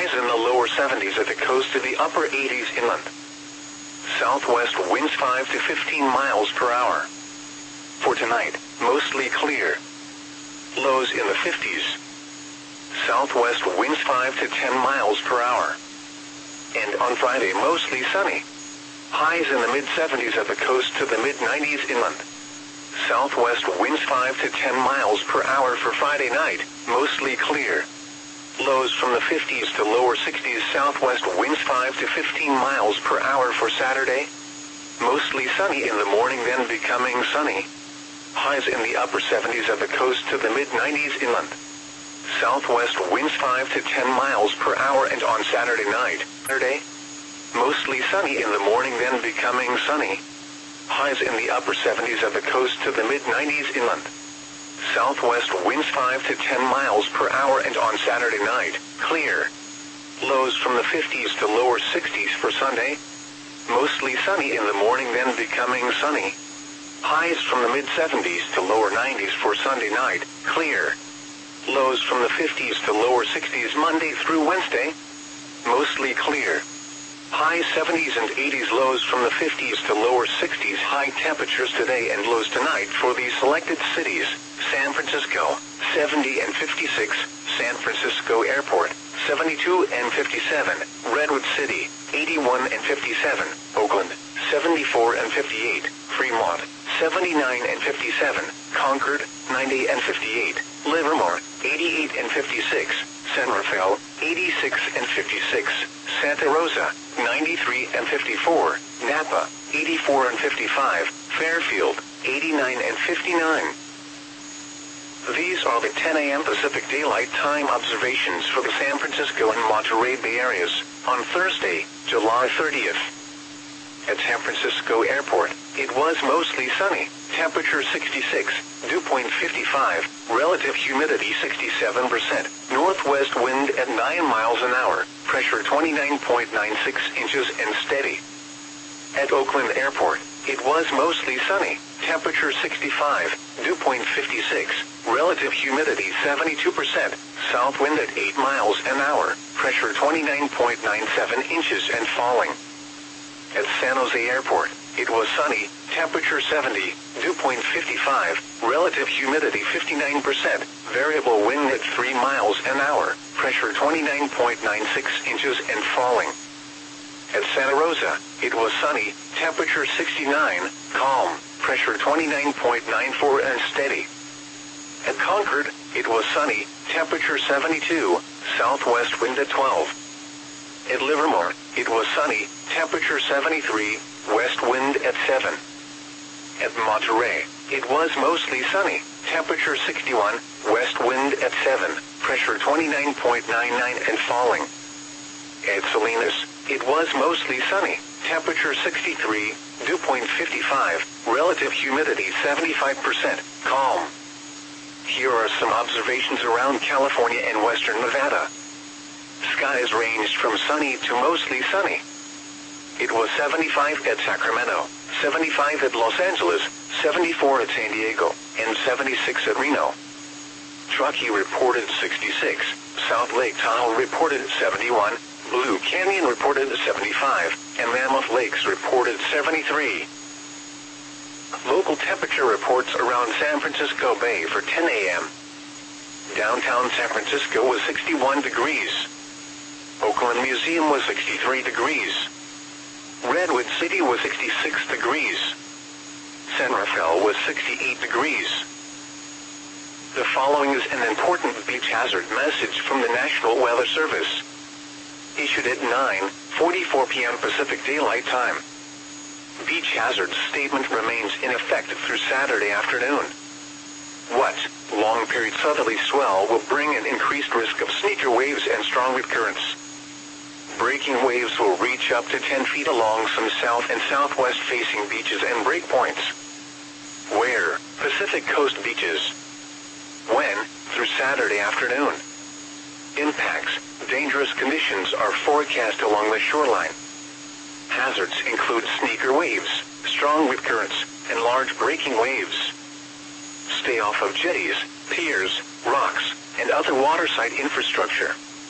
highs in the lower 70s at the coast to the upper 80s inland. Southwest winds 5 to 15 miles per hour. For tonight, mostly clear. Lows in the 50s. Southwest winds 5 to 10 miles per hour. And on Friday, mostly sunny. Highs in the mid-70s at the coast to the mid-90s inland. Southwest winds 5 to 10 miles per hour for Friday night, mostly clear. Lows from the 50s to lower 60s. Southwest winds 5 to 15 miles per hour for Saturday. Mostly sunny in the morning, then becoming sunny. Highs in the upper 70s at the coast to the mid-90s inland. Southwest winds 5 to 10 miles per hour, and on Saturday night, mostly sunny in the morning, then becoming sunny. Highs in the upper 70s at the coast to the mid-90s inland. Southwest winds 5 to 10 miles per hour, and on Saturday night, clear. Lows from the 50s to lower 60s for Sunday. Mostly sunny in the morning, then becoming sunny. Highs from the mid-70s to lower 90s for Sunday night, clear. Lows from the 50s to lower 60s Monday through Wednesday. Mostly clear. High 70s and 80s, lows from the 50s to lower 60s. High temperatures today and lows tonight for these selected cities. San Francisco, 70 and 56. San Francisco Airport, 72 and 57. Redwood City, 81 and 57. Oakland, 74 and 58. Fremont, 79 and 57. Concord, 90 and 58. Livermore, 88 and 56. San Rafael, 86 and 56. Santa Rosa, 93 and 54. Napa, 84 and 55. Fairfield, 89 and 59. These are the 10 a.m. Pacific Daylight Time observations for the San Francisco and Monterey Bay areas on Thursday, July 30th. At San Francisco Airport, it was mostly sunny. Temperature 66, dew point 55, relative humidity 67%, northwest wind at 9 miles an hour, pressure 29.96 inches and steady. At Oakland Airport, it was mostly sunny. Temperature 65, dew point 56, relative humidity 72%, south wind at 8 miles an hour, pressure 29.97 inches and falling. At San Jose Airport, it was sunny, temperature 70, dew point 55, relative humidity 59%, variable wind at 3 miles an hour, pressure 29.96 inches and falling. At Santa Rosa, it was sunny, temperature 69, calm, pressure 29.94 and steady. At Concord, it was sunny, temperature 72, southwest wind at 12. At Livermore, it was sunny, temperature 73, west wind at 7. At Monterey, it was mostly sunny, temperature 61, west wind at 7, pressure 29.99 and falling. At Salinas, it was mostly sunny, temperature 63, dew point 55, relative humidity 75%, calm. Here are some observations around California and western Nevada. Skies ranged from sunny to mostly sunny. It was 75 at Sacramento, 75 at Los Angeles, 74 at San Diego, and 76 at Reno. Truckee reported 66, South Lake Tahoe reported 71, Blue Canyon reported 75, and Mammoth Lakes reported 73. Local temperature reports around San Francisco Bay for 10 a.m. Downtown San Francisco was 61 degrees. Oakland Museum was 63 degrees. Redwood City was 66 degrees. San Rafael was 68 degrees. The following is an important beach hazard message from the National Weather Service. Issued at 9:44 p.m. Pacific Daylight Time. Beach hazard statement remains in effect through Saturday afternoon. What? Long-period southerly swell will bring an increased risk of sneaker waves and strong wind currents. Breaking waves will reach up to 10 feet along some south and southwest facing beaches and breakpoints. Where? Pacific Coast beaches. When? Through Saturday afternoon. Impacts. Dangerous conditions are forecast along the shoreline. Hazards include sneaker waves, strong wind currents, and large breaking waves. Stay off of jetties, piers, rocks, and other waterside infrastructure.